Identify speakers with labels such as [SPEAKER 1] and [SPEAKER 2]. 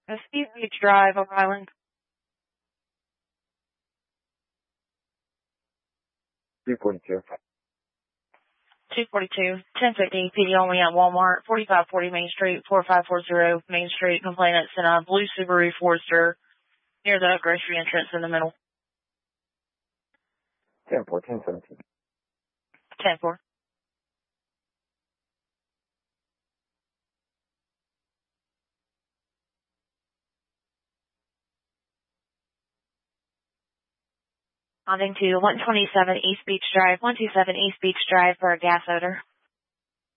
[SPEAKER 1] East Beach Drive, Oak Island.
[SPEAKER 2] 242.
[SPEAKER 1] 242, 1050, PD only at Walmart, 4540 Main Street, 4540 Main Street. Complainant's in a blue Subaru Forester near the grocery entrance in the middle.
[SPEAKER 2] 10-4, 1017.
[SPEAKER 1] 10-4. Responding to 127 East Beach Drive, 127 East Beach Drive for a gas odor.